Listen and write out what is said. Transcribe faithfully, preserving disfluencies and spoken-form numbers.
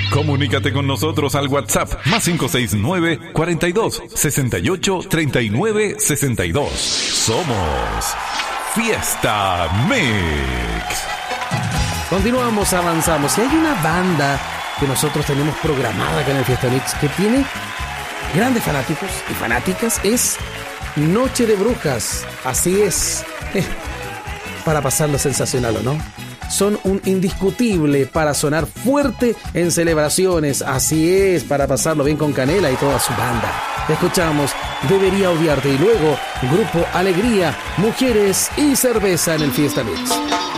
Comunícate con nosotros al WhatsApp más cinco seis nueve, cuarenta y dos, sesenta y ocho, treinta y nueve, sesenta y dos. Somos Fiesta Mix. Continuamos, avanzamos. Y hay una banda que nosotros tenemos programada acá en el Fiesta Mix que tiene grandes fanáticos y fanáticas. Es Noche de Brujas. Así es. Eh, para pasarlo sensacional, ¿o no? Son un indiscutible para sonar fuerte en celebraciones. Así es, para pasarlo bien con Canela y toda su banda. Escuchamos Debería Odiarte y luego Grupo Alegría, Mujeres y Cerveza en el Fiesta Mix.